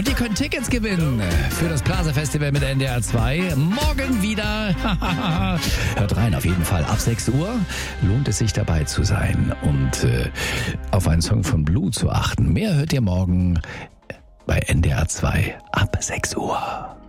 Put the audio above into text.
Und ihr könnt Tickets gewinnen für das Plaza Festival mit NDR 2. Morgen wieder. Hört rein, auf jeden Fall. Ab 6 Uhr lohnt es sich dabei zu sein und auf einen Song von Blue zu achten. Mehr hört ihr morgen bei NDR 2 ab 6 Uhr.